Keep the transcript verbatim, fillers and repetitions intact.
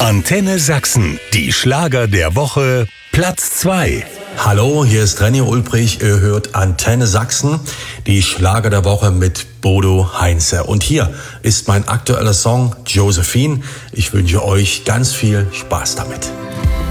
Antenne Sachsen, die Schlager der Woche, Platz zwei. Hallo, hier ist René Ulbrich, ihr hört Antenne Sachsen, die Schlager der Woche mit Bodo Heinze. Und hier ist mein aktueller Song Josephine. Ich wünsche euch ganz viel Spaß damit.